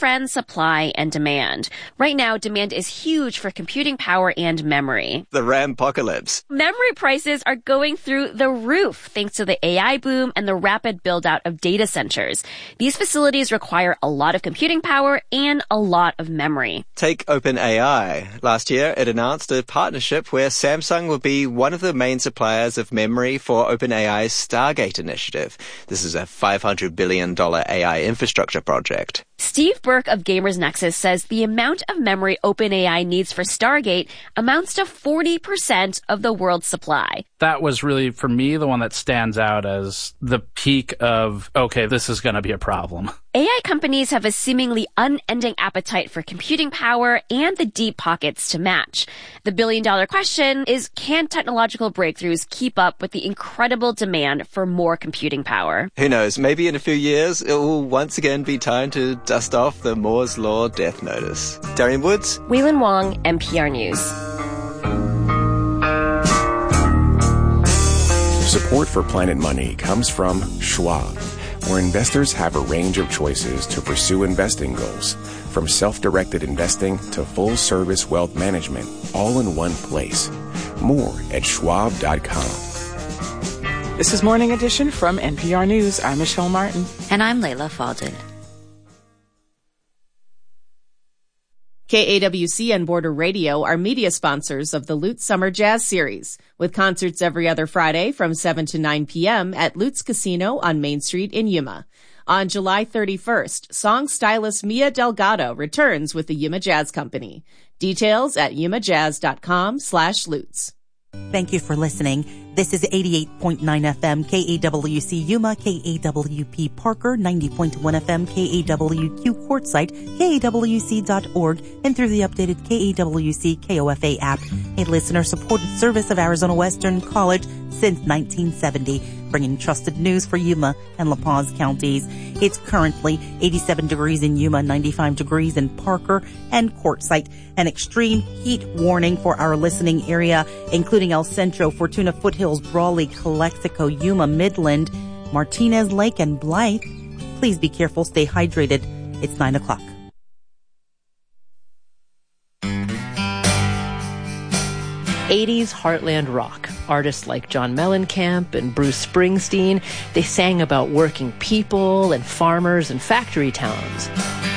trends, supply, and demand. Right now, demand is huge for computing power and memory. The Rampocalypse. Memory prices are going through the roof thanks to the AI boom and the rapid build-out of data centers. These facilities require a lot of computing power and a lot of memory. Take OpenAI. Last year, it announced a partnership where Samsung will be one of the main suppliers of memory for OpenAI's Stargate initiative. This is a $500 billion AI infrastructure project. Steve Burke of Gamers Nexus says the amount of memory OpenAI needs for Stargate amounts to 40% of the world's supply. That was really, for me, the one that stands out as the peak of, okay, this is going to be a problem. AI companies have a seemingly unending appetite for computing power and the deep pockets to match. The billion-dollar question is, can technological breakthroughs keep up with the incredible demand for more computing power? Who knows, maybe in a few years, it will once again be time to dust off the Moore's Law death notice. Darian Woods. Weilin Wong, NPR News. Support for Planet Money comes from Schwab, where investors have a range of choices to pursue investing goals, from self-directed investing to full-service wealth management, all in one place. More at schwab.com. This is Morning Edition from NPR News. I'm Michelle Martin. And I'm Layla Faldin. KAWC and Border Radio are media sponsors of the Lutz Summer Jazz Series, with concerts every other Friday from 7 to 9 p.m. at Lutz Casino on Main Street in Yuma. On July 31st, song stylist Mia Delgado returns with the Yuma Jazz Company. Details at yumajazz.com/Lutz. Thank you for listening. This is 88.9 FM KAWC Yuma, KAWP Parker, 90.1 FM KAWQ Quartzsite, KAWC.org, and through the updated KAWC KOFA app, a listener-supported service of Arizona Western College since 1970, bringing trusted news for Yuma and La Paz counties. It's currently 87 degrees in Yuma, 95 degrees in Parker and Quartzsite. An extreme heat warning for our listening area, including El Centro, Fortuna Foothills, Brawley, Calexico, Yuma, Midland, Martinez Lake, and Blythe. Please be careful. Stay hydrated. It's 9 o'clock. '80s heartland rock. Artists like John Mellencamp and Bruce Springsteen, they sang about working people and farmers and factory towns.